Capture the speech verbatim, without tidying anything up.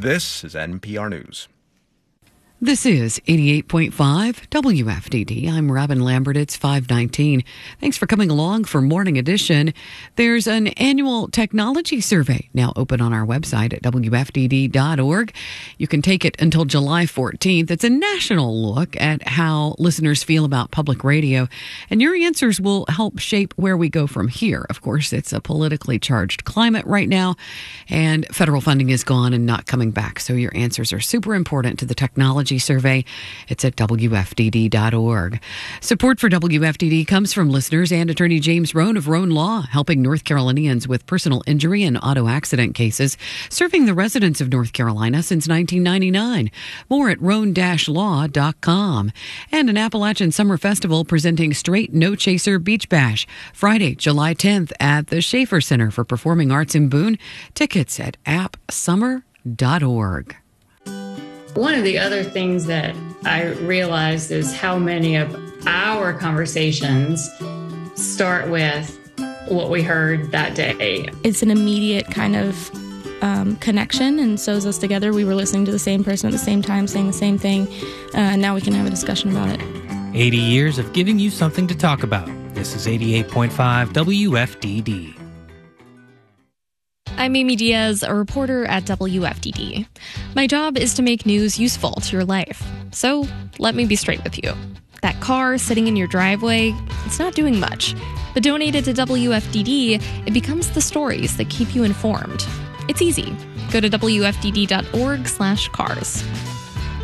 This is N P R News. This is eighty-eight point five W F D D. I'm Robin Lambert. It's five nineteen. Thanks for coming along for Morning Edition. There's an annual technology survey now open on our website at W F D D dot org. You can take it until July fourteenth. It's a national look at how listeners feel about public radio, and your answers will help shape where we go from here. Of course, it's a politically charged climate right now, and federal funding is gone and not coming back, so your answers are super important to the technology survey. It's at W F D D dot org. Support for W F D D comes from listeners and Attorney James Rohn of Rohn Law, helping North Carolinians with personal injury and auto accident cases, serving the residents of North Carolina since nineteen ninety-nine. More at rohn dash law dot com. And an Appalachian Summer Festival presenting Straight No Chaser Beach Bash, Friday, July tenth at the Schaefer Center for Performing Arts in Boone. Tickets at app summer dot org. One of the other things that I realized is how many of our conversations start with what we heard that day. It's an immediate kind of um, connection and sews us together. We were listening to the same person at the same time, saying the same thing, uh, and now we can have a discussion about it. eighty years of giving you something to talk about. This is eighty-eight point five W F D D. I'm Amy Diaz, a reporter at W F D D. My job is to make news useful to your life. So let me be straight with you. That car sitting in your driveway, it's not doing much. But donated to W F D D, it becomes the stories that keep you informed. It's easy. Go to W F D D dot org slash cars.